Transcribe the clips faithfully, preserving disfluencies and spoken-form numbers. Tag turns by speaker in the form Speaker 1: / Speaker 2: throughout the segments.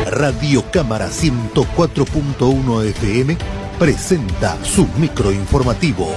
Speaker 1: Radio Cámara ciento cuatro punto uno F M presenta su microinformativo.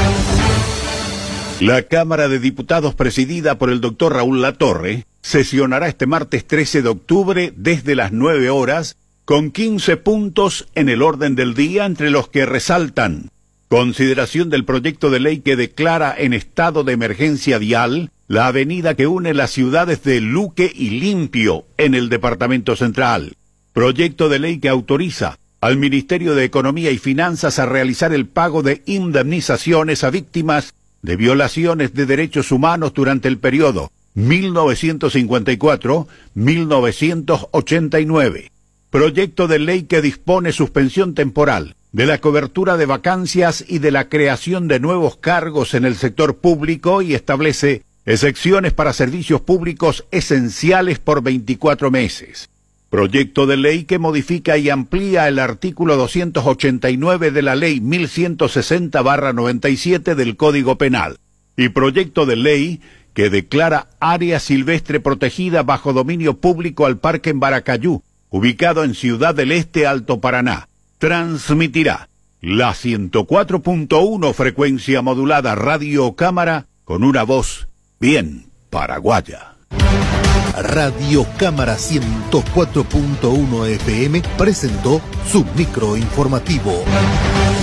Speaker 2: La Cámara de Diputados, presidida por el doctor Raúl Latorre, sesionará este martes trece de octubre desde las nueve horas, con quince puntos en el orden del día, entre los que resaltan: consideración del proyecto de ley que declara en estado de emergencia vial la avenida que une las ciudades de Luque y Limpio en el Departamento Central; proyecto de ley que autoriza al Ministerio de Economía y Finanzas a realizar el pago de indemnizaciones a víctimas de violaciones de derechos humanos durante el periodo mil novecientos cincuenta y cuatro a mil novecientos ochenta y nueve; proyecto de ley que dispone suspensión temporal de la cobertura de vacancias y de la creación de nuevos cargos en el sector público y establece excepciones para servicios públicos esenciales por veinticuatro meses; proyecto de ley que modifica y amplía el artículo doscientos ochenta y nueve de la Ley mil ciento sesenta barra noventa y siete del Código Penal; y proyecto de ley que declara área silvestre protegida bajo dominio público al Parque Embaracayú, ubicado en Ciudad del Este, Alto Paraná. Transmitirá la ciento cuatro punto uno frecuencia modulada Radio Cámara con una voz bien paraguaya.
Speaker 1: Radio Cámara ciento cuatro punto uno F M presentó su microinformativo.